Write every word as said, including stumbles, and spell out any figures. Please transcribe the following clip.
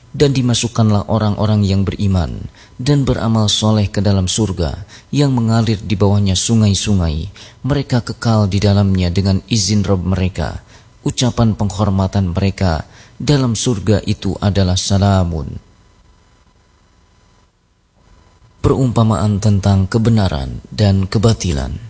Dan dimasukkanlah orang-orang yang beriman dan beramal soleh ke dalam surga yang mengalir di bawahnya sungai-sungai. Mereka kekal di dalamnya dengan izin Rabb mereka. Ucapan penghormatan mereka dalam surga itu adalah salamun. Perumpamaan tentang kebenaran dan kebatilan.